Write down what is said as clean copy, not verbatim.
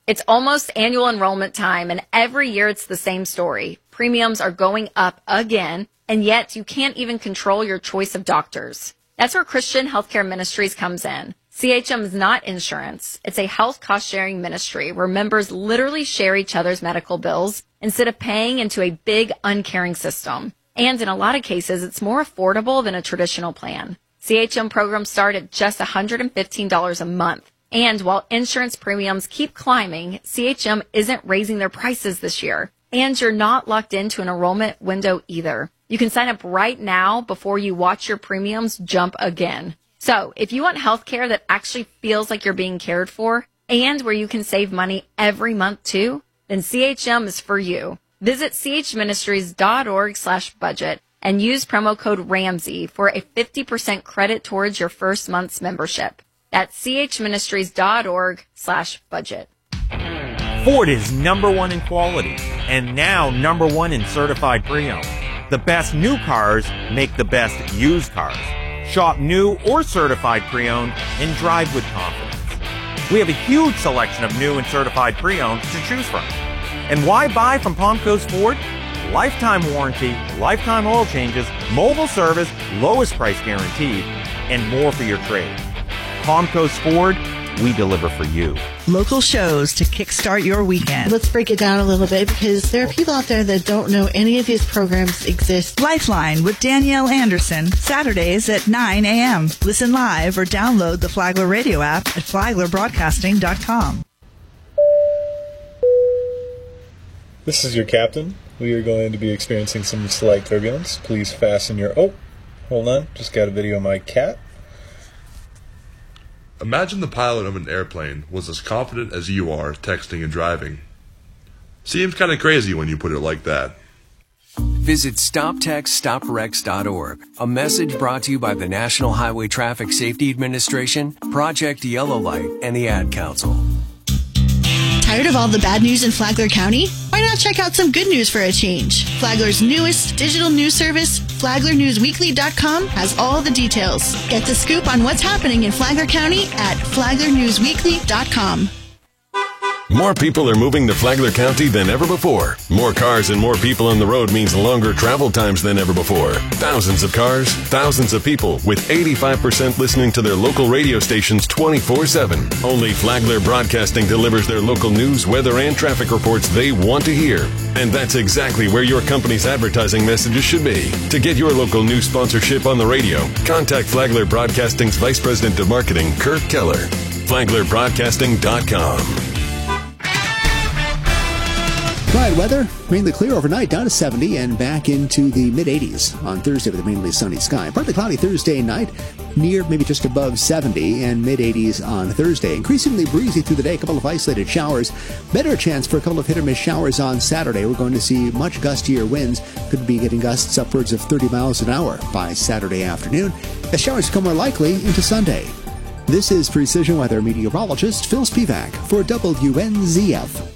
It's almost annual enrollment time, and every year it's the same story. Premiums are going up again, and yet you can't even control your choice of doctors. That's where Christian Healthcare Ministries comes in. CHM is not insurance. It's a health cost-sharing ministry where members literally share each other's medical bills instead of paying into a big, uncaring system. And in a lot of cases, it's more affordable than a traditional plan. CHM programs start at just $115 a month. And while insurance premiums keep climbing, CHM isn't raising their prices this year. And you're not locked into an enrollment window either. You can sign up right now before you watch your premiums jump again. So if you want health care that actually feels like you're being cared for and where you can save money every month too, then CHM is for you. Visit chministries.org/budget and use promo code Ramsey for a 50% credit towards your first month's membership. That's chministries.org/budget. Ford is #1 in quality and now #1 in certified pre-owned. The best new cars make the best used cars. Shop new or certified pre-owned and drive with confidence. We have a huge selection of new and certified pre-owned to choose from. And why buy from Palm Coast Ford? Lifetime warranty, lifetime oil changes, mobile service, lowest price guaranteed, and more for your trade. Palm Coast Ford, we deliver for you. Local shows to kickstart your weekend. Let's break it down a little bit because there are people out there that don't know any of these programs exist. Lifeline with Danielle Anderson, Saturdays at 9 a.m. Listen live or download the Flagler radio app at flaglerbroadcasting.com. This is your captain. We are going to be experiencing some slight turbulence. Please fasten your... Oh, hold on. Just got a video of my cat. Imagine the pilot of an airplane was as confident as you are texting and driving. Seems kind of crazy when you put it like that. Visit StopTextStopWrecks.org. A message brought to you by the National Highway Traffic Safety Administration, Project Yellow Light, and the Ad Council. Tired of all the bad news in Flagler County? Why not check out some good news for a change? Flagler's newest digital news service, FlaglerNewsWeekly.com, has all the details. Get the scoop on what's happening in Flagler County at FlaglerNewsWeekly.com. More people are moving to Flagler County than ever before. More cars and more people on the road means longer travel times than ever before. Thousands of cars, thousands of people, with 85% listening to their local radio stations 24/7. Only Flagler Broadcasting delivers their local news, weather, and traffic reports they want to hear. And that's exactly where your company's advertising messages should be. To get your local news sponsorship on the radio, contact Flagler Broadcasting's Vice President of Marketing, Kurt Keller. FlaglerBroadcasting.com. Quiet weather, mainly clear overnight, down to 70 and back into the mid-80s on Thursday with a mainly sunny sky. Partly cloudy Thursday night, near maybe just above 70 and mid-80s on Thursday. Increasingly breezy through the day, a couple of isolated showers. Better chance for a couple of hit-or-miss showers on Saturday. We're going to see much gustier winds. Could be getting gusts upwards of 30 miles an hour by Saturday afternoon. The showers become more likely into Sunday. This is Precision Weather meteorologist Phil Spivak for WNZF.